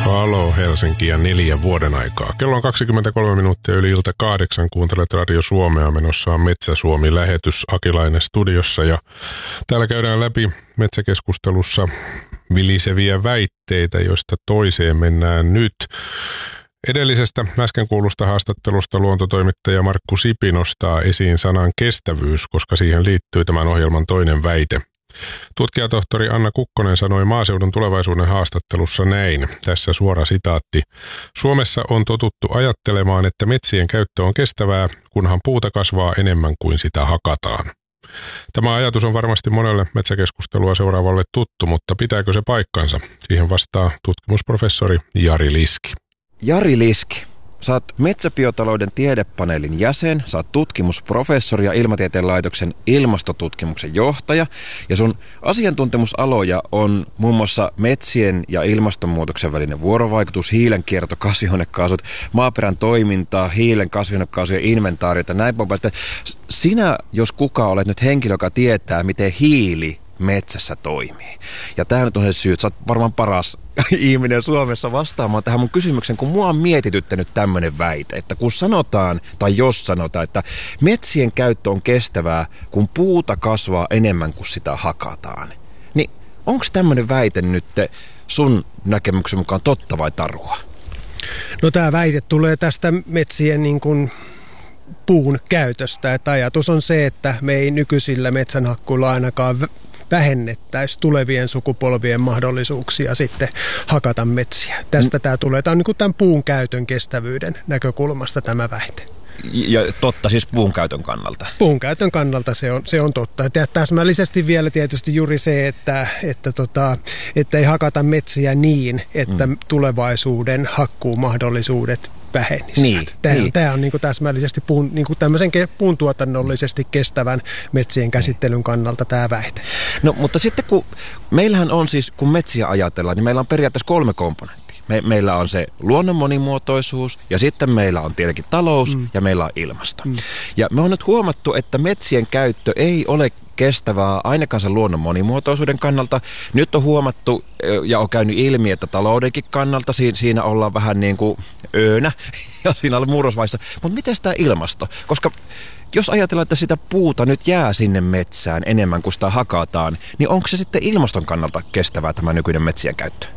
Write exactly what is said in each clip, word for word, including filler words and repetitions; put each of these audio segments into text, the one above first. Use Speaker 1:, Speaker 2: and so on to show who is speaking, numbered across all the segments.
Speaker 1: Halo Helsinki ja neljä vuoden aikaa. Kello on kaksikymmentäkolme minuuttia yli ilta kahdeksan. Kuuntelet Radio Suomea. Menossa on Metsä Suomi-lähetys Akilainen studiossa. Ja täällä käydään läpi metsäkeskustelussa viliseviä väitteitä, joista toiseen mennään nyt. Edellisestä äsken kuulusta haastattelusta luontotoimittaja Markku Sipi nostaa esiin sanan kestävyys, koska siihen liittyy tämän ohjelman toinen väite. Tutkijatohtori Anna Kukkonen sanoi Maaseudun Tulevaisuuden haastattelussa näin, tässä suora sitaatti. Suomessa on totuttu ajattelemaan, että metsien käyttö on kestävää, kunhan puuta kasvaa enemmän kuin sitä hakataan. Tämä ajatus on varmasti monelle metsäkeskustelua seuraavalle tuttu, mutta pitääkö se paikkansa? Siihen vastaa tutkimusprofessori Jari Liski.
Speaker 2: Jari Liski. Sä oot Metsäbiotalouden tiedepaneelin jäsen, sä oot tutkimusprofessori ja Ilmatieteen laitoksen ilmastotutkimuksen johtaja. Ja sun asiantuntemusaloja on muun muassa metsien ja ilmastonmuutoksen välinen vuorovaikutus, hiilenkierto, kasvihuonekaasut, maaperän toimintaa, hiilen, kasvihuonekaasujen inventaariota, näin poispäin. Sinä, jos kuka olet nyt henkilö, joka tietää, miten hiili metsässä toimii. Ja tämä nyt on se syy, että sä oot varmaan paras ihminen Suomessa vastaamaan tähän mun kysymyksen, kun mua on mietityttänyt tämmöinen väite, että kun sanotaan, tai jos sanotaan, että metsien käyttö on kestävää, kun puuta kasvaa enemmän kuin sitä hakataan, niin onko tämmöinen väite nyt sun näkemyksen mukaan totta vai tarua?
Speaker 3: No tämä väite tulee tästä metsien niin kuin puun käytöstä, että ajatus on se, että me ei nykyisillä metsänhakkuilla ainakaan vähennettäisiin tulevien sukupolvien mahdollisuuksia sitten hakata metsiä. Tästä mm. tämä tulee. Tämä on niin kuin tämän puun käytön kestävyyden näkökulmasta tämä väite.
Speaker 2: Ja totta siis puun käytön kannalta?
Speaker 3: Puun käytön kannalta se on, se on totta. Ja täsmällisesti vielä tietysti juuri se, että, että, tota, että ei hakata metsiä niin, että mm. tulevaisuuden hakkuumahdollisuudet vähenisivät.
Speaker 2: Niin,
Speaker 3: tämä,
Speaker 2: niin.
Speaker 3: tämä on niin kuin täsmällisesti puun, niin kuin tämmöisen puun tuotannollisesti kestävän metsien käsittelyn kannalta tämä väite.
Speaker 2: No mutta sitten kun meillähän on siis, kun metsiä ajatellaan, niin meillä on periaatteessa kolme komponenttia. Me, meillä on se luonnon monimuotoisuus ja sitten meillä on tietenkin talous mm. ja meillä on ilmasto. Mm. Ja me on nyt huomattu, että metsien käyttö ei ole kestävää ainakaan sen luonnon monimuotoisuuden kannalta. Nyt on huomattu ja on käynyt ilmi, että taloudenkin kannalta siinä ollaan vähän niin kuin öönä ja siinä on murrosvaiheessa. Mutta miten tämä ilmasto? Koska jos ajatellaan, että sitä puuta nyt jää sinne metsään enemmän kuin sitä hakataan, niin onko se sitten ilmaston kannalta kestävää tämä nykyinen metsien käyttö?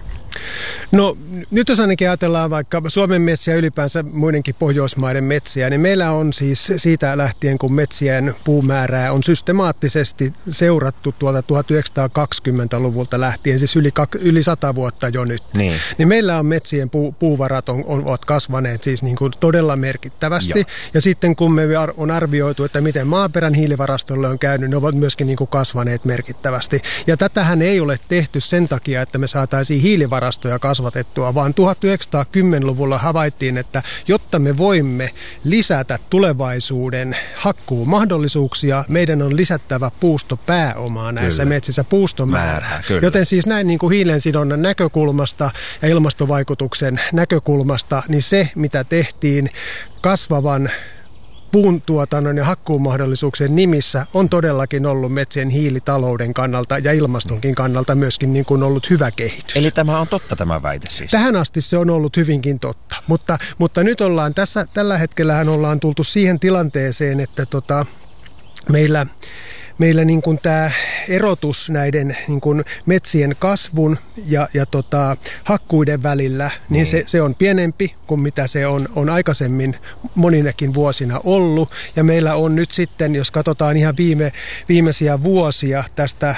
Speaker 3: No nyt jos ainakin ajatellaan vaikka Suomen metsiä ylipäänsä muidenkin Pohjoismaiden metsiä, niin meillä on siis siitä lähtien, kun metsien puumäärää on systemaattisesti seurattu tuolta tuhatyhdeksänsataakaksikymmentäluvulta lähtien, siis yli, yli sata vuotta jo nyt. Niin, niin meillä on metsien puu, puuvarat on, on, ovat kasvaneet siis niin kuin todella merkittävästi. Ja. ja sitten kun me on arvioitu, että miten maaperän hiilivarastolle on käynyt, ne ovat myöskin niin kuin kasvaneet merkittävästi. Ja tätähän ei ole tehty sen takia, että me saataisiin hiilivarastoja varastoja kasvatettua, vaan tuhatyhdeksänsataakymmentäluvulla havaittiin, että jotta me voimme lisätä tulevaisuuden hakkuumahdollisuuksia, meidän on lisättävä puustopääomaa näissä kyllä. metsissä, puustomäärää. Joten siis näin niin kuin hiilensidonnan näkökulmasta ja ilmastovaikutuksen näkökulmasta, niin se mitä tehtiin kasvavan puun tuotannon ja hakkuumahdollisuuksien nimissä on todellakin ollut metsien hiilitalouden kannalta ja ilmastonkin kannalta myöskin niin kuin ollut hyvä kehitys.
Speaker 2: Eli tämä on totta tämä väite siis?
Speaker 3: Tähän asti se on ollut hyvinkin totta, mutta, mutta nyt ollaan tässä, tällä hetkellähän ollaan tultu siihen tilanteeseen, että tota, meillä Meillä niin kuin tämä erotus näiden niin kuin metsien kasvun ja, ja tota, hakkuiden välillä, niin se, se on pienempi kuin mitä se on, on aikaisemmin moninakin vuosina ollut. Ja meillä on nyt sitten, jos katsotaan ihan viime, viimeisiä vuosia tästä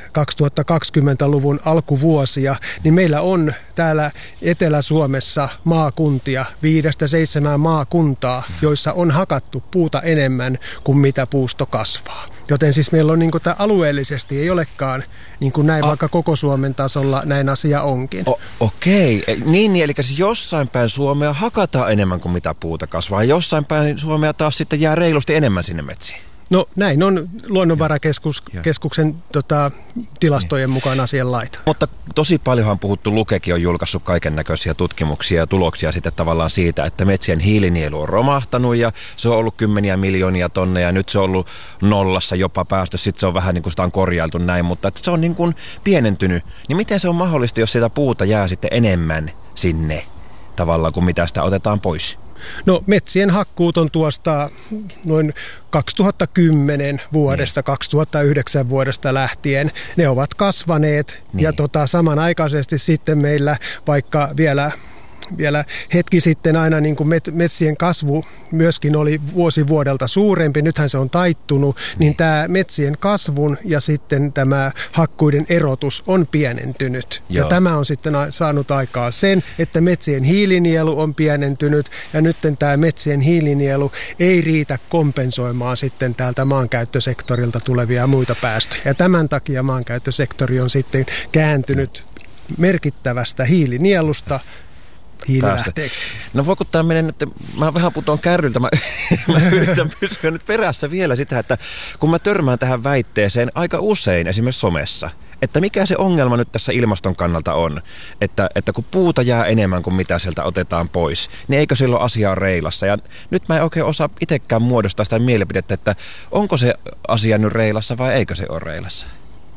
Speaker 3: kaksituhattakaksikymmentäluvun alkuvuosia, niin meillä on täällä Etelä-Suomessa maakuntia, viidestä seitsemään maakuntaa, joissa on hakattu puuta enemmän kuin mitä puusto kasvaa. Joten siis meillä on niin kuin tämä alueellisesti ei olekaan niin kuin näin, A- vaikka koko Suomen tasolla näin asia onkin.
Speaker 2: O- Okei, niin, niin eli siis jossain päin Suomea hakataan enemmän kuin mitä puuta kasvaa, ja jossain päin Suomea taas sitten jää reilusti enemmän sinne metsiin.
Speaker 3: No näin on Luonnonvarakeskuksen tota, tilastojen mukaan asian laita.
Speaker 2: Mutta tosi paljonhan on puhuttu, Lukekin on julkaissut kaiken näköisiä tutkimuksia ja tuloksia sitten tavallaan siitä, että metsien hiilinielu on romahtanut ja se on ollut kymmeniä miljoonia tonneja ja nyt se on ollut nollassa jopa päästössä, sitten se on vähän niin kuin sitä on korjailtu näin, mutta että se on niin kuin pienentynyt. Niin miten se on mahdollista, jos sitä puuta jää sitten enemmän sinne tavallaan, kuin mitä sitä otetaan pois?
Speaker 3: No metsien hakkuut on tuosta noin kaksituhattakymmenen vuodesta, niin. kaksituhattayhdeksän vuodesta lähtien. Ne ovat kasvaneet niin. ja tota, samanaikaisesti sitten meillä vaikka vielä... Vielä hetki sitten aina niin kuin metsien kasvu myöskin oli vuosi vuodelta suurempi, nythän se on taittunut, niin, niin tämä metsien kasvun ja sitten tämä hakkuiden erotus on pienentynyt. Joo. Ja tämä on sitten saanut aikaa sen, että metsien hiilinielu on pienentynyt ja nyt tämä metsien hiilinielu ei riitä kompensoimaan sitten täältä maankäyttösektorilta tulevia muita päästöjä. Ja tämän takia maankäyttösektori on sitten kääntynyt merkittävästä hiilinielusta hiililähteeksi.
Speaker 2: No voiko tämä mennä nyt, mä vähän putoan kärryltä, mä, mä yritän pysyä nyt perässä vielä sitä, että kun mä törmään tähän väitteeseen aika usein esimerkiksi somessa, että mikä se ongelma nyt tässä ilmaston kannalta on, että, että kun puuta jää enemmän kuin mitä sieltä otetaan pois, niin eikö silloin asia ole reilassa? Ja nyt mä en oikein osaa itsekään muodostaa sitä mielipidettä, että onko se asia nyt reilassa vai eikö se ole reilassa?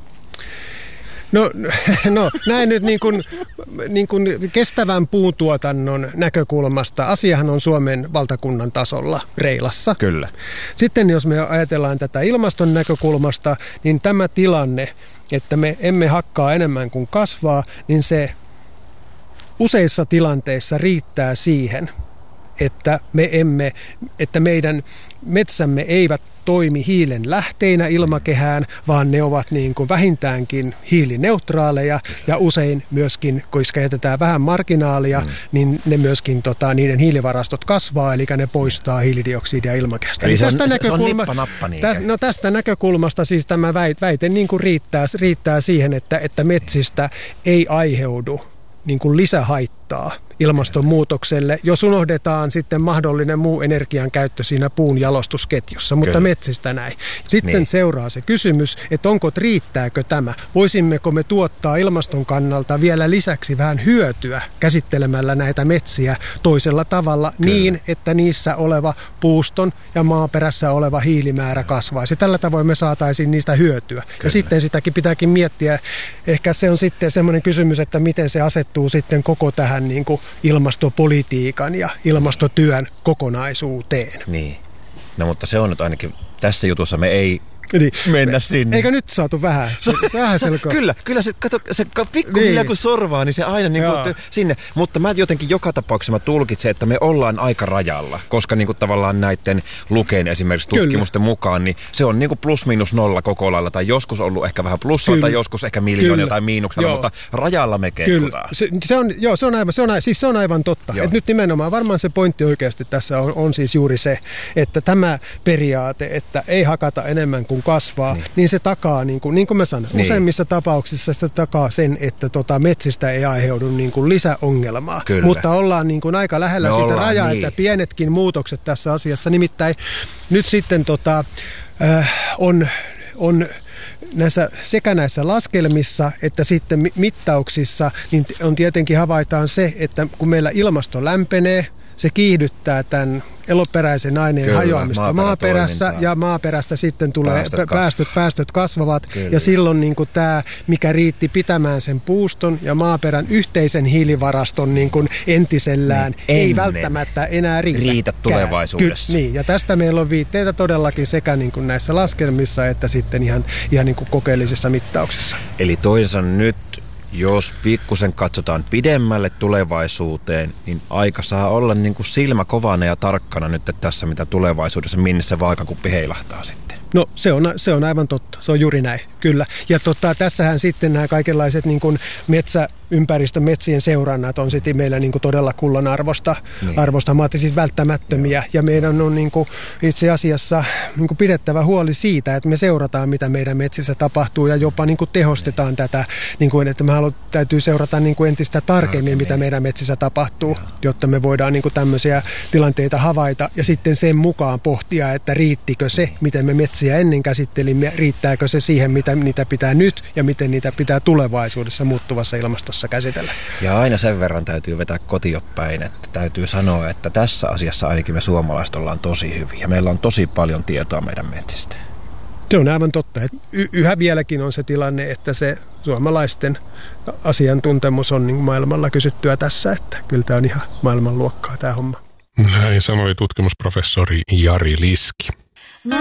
Speaker 3: No, no näin nyt niin kuin, niin kuin kestävän puuntuotannon näkökulmasta asiahan on Suomen valtakunnan tasolla reilassa.
Speaker 2: Kyllä.
Speaker 3: Sitten jos me ajatellaan tätä ilmaston näkökulmasta, niin tämä tilanne, että me emme hakkaa enemmän kuin kasvaa, niin se useissa tilanteissa riittää siihen, että, me emme, että meidän metsämme eivät toimi hiilen lähteinä ilmakehään, vaan ne ovat niin kuin vähintäänkin hiilineutraaleja ja usein myöskin, koska jätetään vähän marginaalia, mm. niin ne myöskin tota, niiden hiilivarastot kasvaa, eli ne poistaa hiilidioksidia ilmakehästä.
Speaker 2: Eli se on, tästä se näkökulma, on nippa-nappa niin.
Speaker 3: Täs, no tästä näkökulmasta siis tämä väite niin kuin riittää, riittää siihen, että, että metsistä ei aiheudu niin kuin lisähaittaa ilmastonmuutokselle, jos unohdetaan sitten mahdollinen muu energian käyttö siinä puun jalostusketjussa, mutta Kyllä. metsistä näin. Sitten niin. seuraa se kysymys, että onko, riittääkö tämä? Voisimmeko me tuottaa ilmaston kannalta vielä lisäksi vähän hyötyä käsittelemällä näitä metsiä toisella tavalla Kyllä. niin, että niissä oleva puuston ja maaperässä oleva hiilimäärä kasvaisi. Tällä tavoin me saataisiin niistä hyötyä. Kyllä. Ja sitten sitäkin pitääkin miettiä. Ehkä se on sitten semmoinen kysymys, että miten se asettuu sitten koko tähän niin kuin ilmastopolitiikan ja ilmastotyön kokonaisuuteen.
Speaker 2: Niin. No mutta se on nyt ainakin, tässä jutussa me ei niin. mennä sinne.
Speaker 3: Eikö nyt saatu vähän? vähän selkoa?
Speaker 2: Kyllä, kyllä se, kato, se pikkuhiljaa niin. kun sorvaa, niin se aina niin kuin sinne. Mutta mä jotenkin joka tapauksessa mä tulkitsen, että me ollaan aika rajalla, koska niin kuin tavallaan näiden Luken esimerkiksi tutkimusten kyllä. mukaan, niin se on niin kuin plus miinus nolla koko lailla, tai joskus ollut ehkä vähän plussalla, tai joskus ehkä miljoonia tai miinuksella, mutta rajalla me keikutaan.
Speaker 3: Se, se on, joo, se on aivan, se on, siis se on aivan totta. Et nyt nimenomaan varmaan se pointti oikeasti tässä on, on siis juuri se, että tämä periaate, että ei hakata enemmän kuin kasvaa, niin, niin se takaa, niin kuin, niin kuin mä sanoin, niin. useimmissa tapauksissa se takaa sen, että tota, metsistä ei aiheudu niin kuin lisäongelmaa. Kyllä. Mutta ollaan niin kuin aika lähellä me sitä rajaa, niin. että pienetkin muutokset tässä asiassa. Nimittäin nyt sitten tota, äh, on, on näissä, sekä näissä laskelmissa että sitten mittauksissa, niin on tietenkin havaitaan se, että kun meillä ilmasto lämpenee, se kiihdyttää tämän eloperäisen aineen Kyllä, hajoamista maaperässä ja maaperästä sitten tulee päästöt, päästöt, päästöt kasvavat Kyllä. ja silloin niin kuin tämä, mikä riitti pitämään sen puuston ja maaperän yhteisen hiilivaraston niin kuin entisellään, niin, ei välttämättä enää riitä.
Speaker 2: Riitä tulevaisuudessa.
Speaker 3: Ky- niin, ja tästä meillä on viitteitä todellakin sekä niin kuin näissä laskelmissa että sitten ihan, ihan niin kuin kokeellisissa mittauksissa.
Speaker 2: Eli toisaalta nyt jos pikkusen katsotaan pidemmälle tulevaisuuteen, niin aika saa olla niin kuin silmä kovana ja tarkkana nyt tässä, mitä tulevaisuudessa, minne se vaakakuppi heilahtaa sitten.
Speaker 3: No se on, se on aivan totta, se on juuri näin, kyllä. Ja tota, tässähän sitten nämä kaikenlaiset niin kuin metsä, ympäristön metsien seurannat on sitten meillä niin kuin todella kullan arvosta, niin. arvosta siis välttämättömiä. Ja meidän on niin kuin itse asiassa niin kuin pidettävä huoli siitä, että me seurataan, mitä meidän metsissä tapahtuu ja jopa niin kuin tehostetaan tätä, niin kuin, että me haluat, täytyy seurata niin kuin entistä tarkemmin, tarkemmin, mitä meidän metsissä tapahtuu, ja. jotta me voidaan niin kuin tämmöisiä tilanteita havaita ja sitten sen mukaan pohtia, että riittikö se, miten me metsiä ennen käsittelimme, riittääkö se siihen, mitä niitä pitää nyt ja miten niitä pitää tulevaisuudessa muuttuvassa ilmastossa käsitellä.
Speaker 2: Ja aina sen verran täytyy vetää kotiopäin, että täytyy sanoa, että tässä asiassa ainakin me suomalaiset ollaan tosi hyviä. Meillä on tosi paljon tietoa meidän metsistä.
Speaker 3: Se on aivan totta. Y- yhä vieläkin on se tilanne, että se suomalaisten asiantuntemus on niin maailmalla kysyttyä tässä, että kyllä tämä on ihan maailmanluokkaa tämä homma.
Speaker 1: Näin sanoi tutkimusprofessori Jari Liski.